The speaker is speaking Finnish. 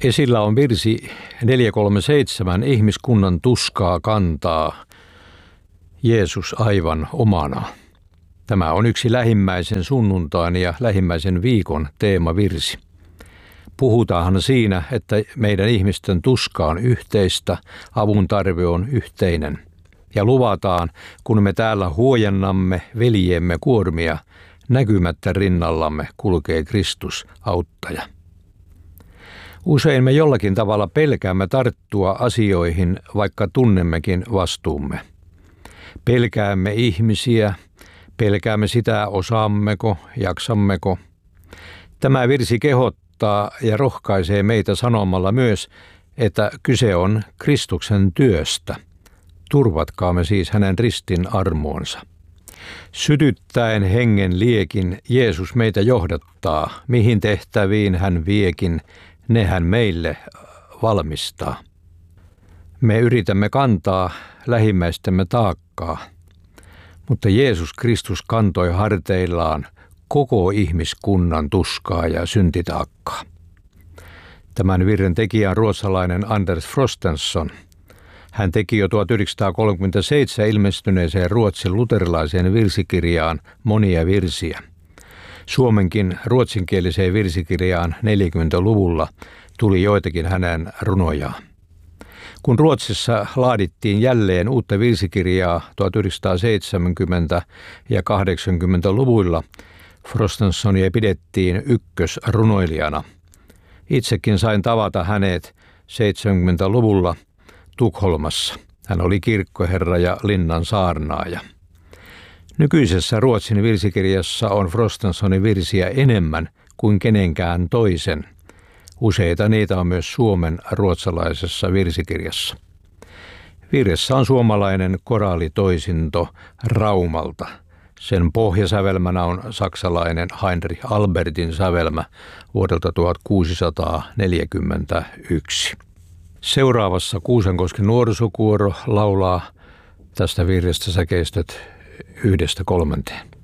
Esillä on virsi 437, ihmiskunnan tuskaa kantaa Jeesus aivan omana. Tämä on yksi lähimmäisen sunnuntain ja lähimmäisen viikon teemavirsi. Puhutaanhan siinä, että meidän ihmisten tuska on yhteistä, avun tarve on yhteinen. Ja luvataan, kun me täällä huojennamme veljemme kuormia, näkymättä rinnallamme kulkee Kristus auttaja. Usein me jollakin tavalla pelkäämme tarttua asioihin, vaikka tunnemmekin vastuumme. Pelkäämme ihmisiä, pelkäämme sitä, osaammeko, jaksammeko. Tämä virsi kehottaa ja rohkaisee meitä sanomalla myös, että kyse on Kristuksen työstä. Turvatkaamme siis hänen ristin armoonsa. Sytyttäen hengen liekin Jeesus meitä johdattaa, mihin tehtäviin hän viekin, ne hän meille valmistaa. Me yritämme kantaa lähimmäistemme taakkaa, mutta Jeesus Kristus kantoi harteillaan koko ihmiskunnan tuskaa ja syntitaakkaa. Tämän virren tekijä on ruotsalainen Anders Frostenson. Hän teki jo 1937 ilmestyneeseen Ruotsin luterilaiseen virsikirjaan monia virsiä. Suomenkin ruotsinkieliseen virsikirjaan 40-luvulla tuli joitakin hänen runojaan. Kun Ruotsissa laadittiin jälleen uutta virsikirjaa 1970- ja 80-luvuilla, Frostensonia pidettiin ykkösrunoilijana. Itsekin sain tavata hänet 70-luvulla Tukholmassa. Hän oli kirkkoherra ja linnan saarnaaja. Nykyisessä Ruotsin virsikirjassa on Frostensonin virsiä enemmän kuin kenenkään toisen. Useita niitä on myös Suomen ruotsalaisessa virsikirjassa. Virressä on suomalainen koraalitoisinto Raumalta. Sen pohjasävelmänä on saksalainen Heinrich Albertin sävelmä vuodelta 1641. Seuraavassa Kuusankosken nuorisokuoro laulaa tästä virrestä säkeistöt 1–3.